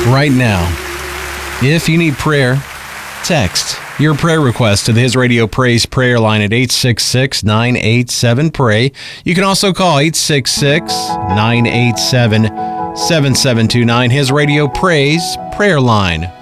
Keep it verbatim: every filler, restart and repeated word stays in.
right now. If you need prayer, text your prayer request to the His Radio Praise prayer line at eight six six, nine eight seven, P R A Y. You can also call eight six six, nine eight seven, seven seven two nine, His Radio Praise prayer line.